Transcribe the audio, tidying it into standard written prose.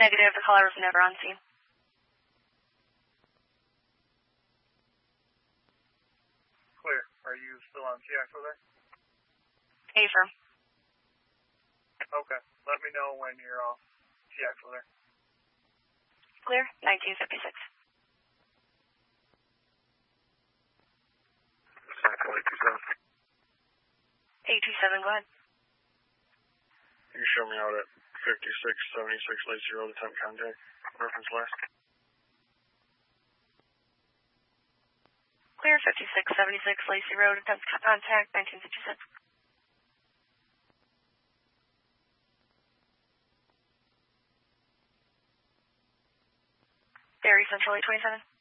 Negative, the caller was never on scene. Clear. Are you still on TXO there? Affirm. Okay. Let me know when you're off TXO there. Clear, 1956. 827, go ahead. You can show me out at 5676 Lacey Road, attempt contact. Reference last. Clear, 5676 Lacey Road, attempt contact, 1956. Dairy Central 827.